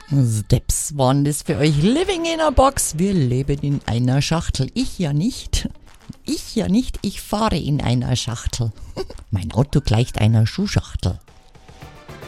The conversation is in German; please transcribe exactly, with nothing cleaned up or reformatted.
Steps waren das für euch. Living in a Box. Wir leben in einer Schachtel. Ich ja nicht. Ich ja nicht. Ich fahre in einer Schachtel. Mein Auto gleicht einer Schuhschachtel.